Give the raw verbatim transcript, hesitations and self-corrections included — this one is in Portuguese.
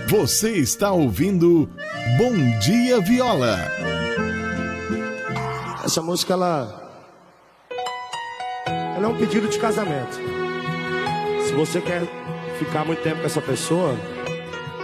Você está ouvindo Bom Dia Viola. Essa música, ela, ela é um pedido de casamento. Se você quer ficar muito tempo com essa pessoa,